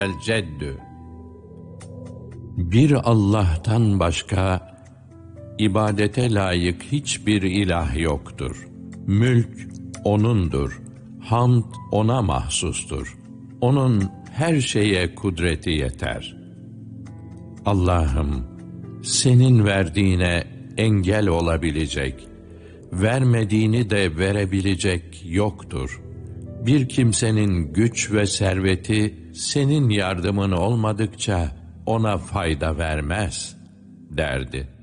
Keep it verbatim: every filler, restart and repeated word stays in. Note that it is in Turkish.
el ceddü. Bir Allah'tan başka ibadete layık hiçbir ilah yoktur. Mülk O'nundur. Hamd O'na mahsustur. O'nun her şeye kudreti yeter. Allah'ım, senin verdiğine engel olabilecek, vermediğini de verebilecek yoktur. Bir kimsenin güç ve serveti senin yardımın olmadıkça ona fayda vermez, derdi.